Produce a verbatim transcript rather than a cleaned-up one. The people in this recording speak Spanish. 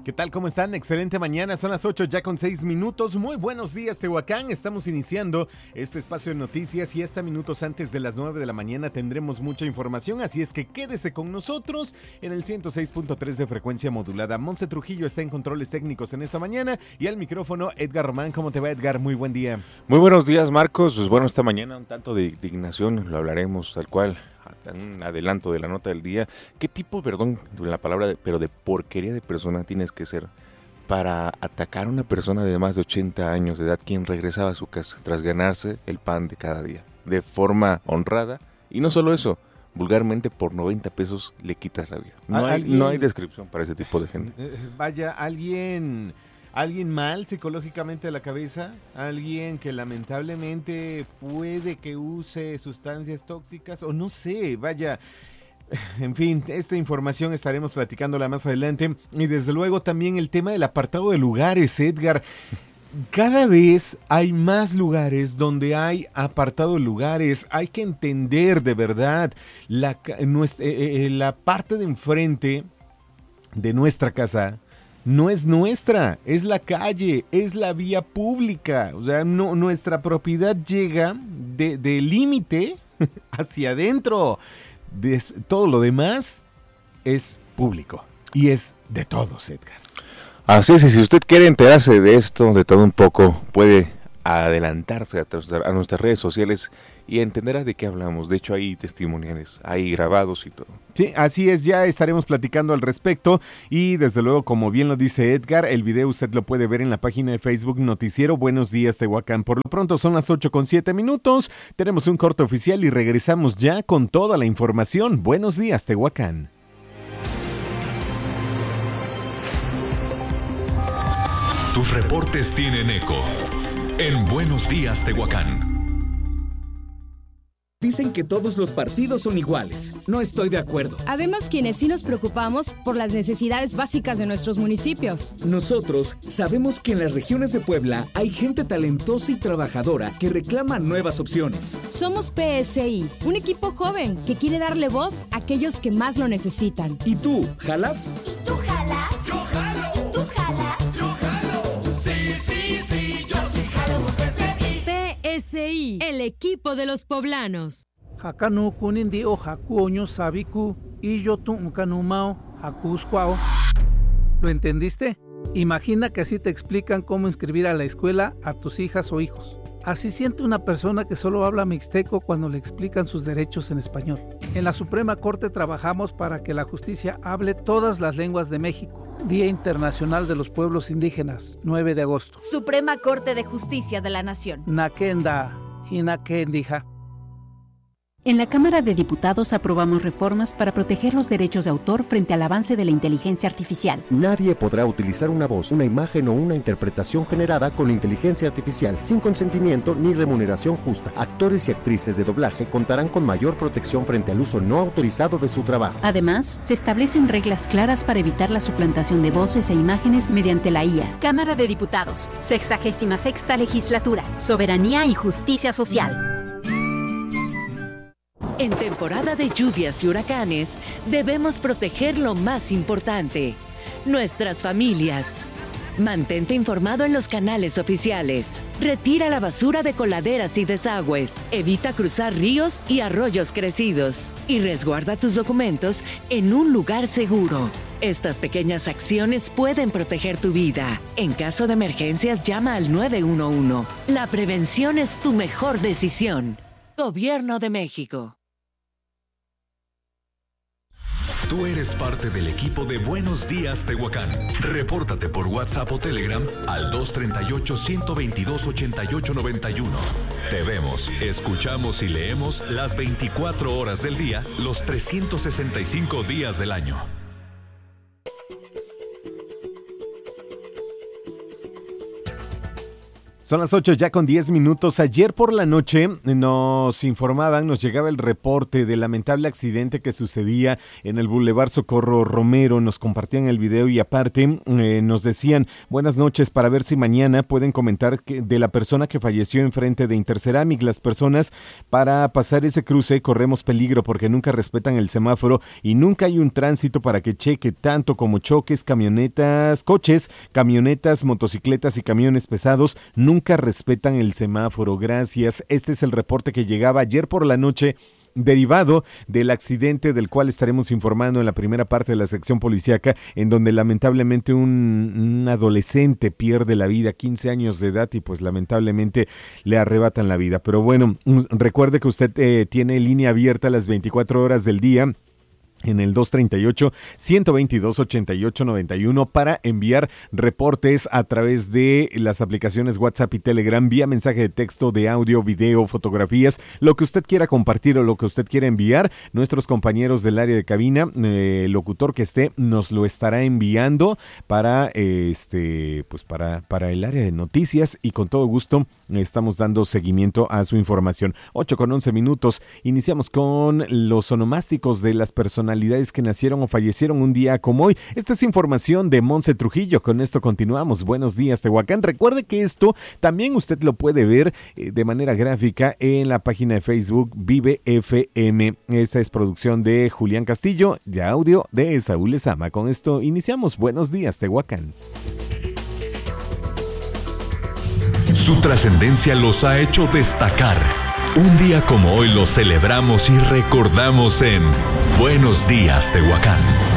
¿Qué tal? ¿Cómo están? Excelente mañana, son las ocho ya con seis minutos. Muy buenos días, Tehuacán. Estamos iniciando este espacio de noticias y hasta minutos antes de las nueve de la mañana tendremos mucha información, así es que quédese con nosotros en el ciento seis punto tres de frecuencia modulada. Monse Trujillo está en controles técnicos en esta mañana y al micrófono Edgar Román. ¿Cómo te va, Edgar? Muy buen día. Muy buenos días, Marcos. Pues bueno, esta mañana un tanto de indignación, lo hablaremos tal cual. Un adelanto de la nota del día. ¿Qué tipo, perdón, la palabra, de, pero de porquería de persona tienes que ser para atacar a una persona de más de ochenta años de edad quien regresaba a su casa tras ganarse el pan de cada día de forma honrada? Y no solo eso, vulgarmente por noventa pesos le quitas la vida. No, hay, no hay descripción para ese tipo de gente. Eh, vaya, alguien... ¿Alguien mal psicológicamente de la cabeza? ¿Alguien que lamentablemente puede que use sustancias tóxicas? O no sé, vaya... En fin, esta información estaremos platicándola más adelante. Y desde luego también el tema del apartado de lugares, Edgar. Cada vez hay más lugares donde hay apartado de lugares. Hay que entender de verdad la, nuestra, eh, eh, la parte de enfrente de nuestra casa. No es nuestra, es la calle, es la vía pública. O sea, no, nuestra propiedad llega de, de límite hacia adentro. De, todo lo demás es público y es de todos, Edgar. Así es, y si usted quiere enterarse de esto, de todo un poco, puede adelantarse a, a nuestras redes sociales y entenderá de qué hablamos. De hecho, hay testimoniales, hay grabados y todo. Sí, así es, ya estaremos platicando al respecto y desde luego, como bien lo dice Edgar, el video usted lo puede ver en la página de Facebook Noticiero Buenos Días Tehuacán. Por lo pronto son las ocho con siete minutos, tenemos un corte oficial y regresamos ya con toda la información. Buenos días, Tehuacán. Tus reportes tienen eco en Buenos Días Tehuacán. Dicen que todos los partidos son iguales. No estoy de acuerdo. Habemos quienes sí nos preocupamos por las necesidades básicas de nuestros municipios. Nosotros sabemos que en las regiones de Puebla hay gente talentosa y trabajadora que reclama nuevas opciones. Somos P S I, un equipo joven que quiere darle voz a aquellos que más lo necesitan. ¿Y tú, jalas? ¿Y tú jalas? Yo jalo. ¿Tú jalas? Yo jalo. Sí, sí, sí, yo sí jalo por P S I. P S I, el equipo de los poblanos. Hakanu kunindi o hakuoño sabiku y yo tu unkanumao hakuscuao. ¿Lo entendiste? Imagina que así te explican cómo inscribir a la escuela a tus hijas o hijos. Así siente una persona que solo habla mixteco cuando le explican sus derechos en español. En la Suprema Corte trabajamos para que la justicia hable todas las lenguas de México. Día Internacional de los Pueblos Indígenas, nueve de agosto. Suprema Corte de Justicia de la Nación. Nakenda, hinakendija. En la Cámara de Diputados aprobamos reformas para proteger los derechos de autor frente al avance de la inteligencia artificial. Nadie podrá utilizar una voz, una imagen o una interpretación generada con inteligencia artificial sin consentimiento ni remuneración justa. Actores y actrices de doblaje contarán con mayor protección frente al uso no autorizado de su trabajo. Además, se establecen reglas claras para evitar la suplantación de voces e imágenes mediante la I A. Cámara de Diputados, sexagésima sexta legislatura, soberanía y justicia social. En temporada de lluvias y huracanes, debemos proteger lo más importante, nuestras familias. Mantente informado en los canales oficiales. Retira la basura de coladeras y desagües. Evita cruzar ríos y arroyos crecidos. Y resguarda tus documentos en un lugar seguro. Estas pequeñas acciones pueden proteger tu vida. En caso de emergencias, llama al nueve uno uno. La prevención es tu mejor decisión. Gobierno de México. Tú eres parte del equipo de Buenos Días Tehuacán. Repórtate por WhatsApp o Telegram al dos tres ocho, uno dos dos, ocho ocho nueve uno. Te vemos, escuchamos y leemos las veinticuatro horas del día, los trescientos sesenta y cinco días del año. Son las ocho ya con diez minutos. Ayer por la noche nos informaban, nos llegaba el reporte del lamentable accidente que sucedía en el Boulevard Socorro Romero. Nos compartían el video y aparte eh, nos decían buenas noches para ver si mañana pueden comentar que de la persona que falleció enfrente de Interceramic. Las personas para pasar ese cruce corremos peligro porque nunca respetan el semáforo y nunca hay un tránsito para que cheque tanto como choques, camionetas, coches, camionetas, motocicletas y camiones pesados. Nunca Nunca respetan el semáforo. Gracias. Este es el reporte que llegaba ayer por la noche, derivado del accidente del cual estaremos informando en la primera parte de la sección policíaca, en donde lamentablemente un, un adolescente pierde la vida, quince años de edad, y pues lamentablemente le arrebatan la vida. Pero bueno, recuerde que usted eh, tiene línea abierta las veinticuatro horas del día en el dos treinta y ocho, ciento veintidós, ochenta y ocho noventa y uno para enviar reportes a través de las aplicaciones WhatsApp y Telegram, vía mensaje de texto, de audio, video, fotografías, lo que usted quiera compartir o lo que usted quiera enviar. Nuestros compañeros del área de cabina, eh, el locutor que esté, nos lo estará enviando para eh, este pues para, para el área de noticias, y con todo gusto estamos dando seguimiento a su información. ocho con once minutos. Iniciamos con los onomásticos de las personalidades que nacieron o fallecieron un día como hoy. Esta es información de Monse Trujillo. Con esto continuamos. Buenos días, Tehuacán. Recuerde que esto también usted lo puede ver eh, de manera gráfica en la página de Facebook Vive F M. Esa es producción de Julián Castillo, de audio de Saúl Lezama. Con esto iniciamos. Buenos días, Tehuacán. Su trascendencia los ha hecho destacar. Un día como hoy lo celebramos y recordamos en Buenos Días, Tehuacán.